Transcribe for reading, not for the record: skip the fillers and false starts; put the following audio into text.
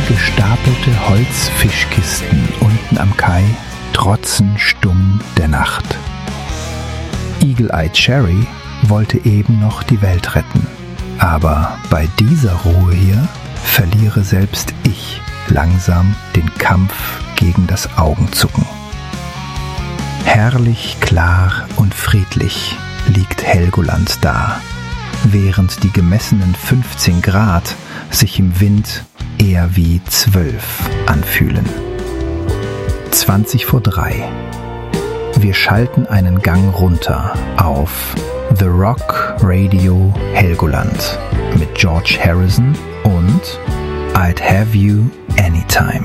gestapelte Holzfischkisten unten am Kai trotzen stumm der Nacht. Eagle-Eye Cherry wollte eben noch die Welt retten, aber bei dieser Ruhe hier verliere selbst ich langsam den Kampf gegen das Augenzucken. Herrlich klar und friedlich liegt Helgoland da, während die gemessenen 15 Grad sich im Wind eher wie 12 anfühlen. 2:20. Wir schalten einen Gang runter auf The Rock Radio Helgoland mit George Harrison und I'd Have You Anytime.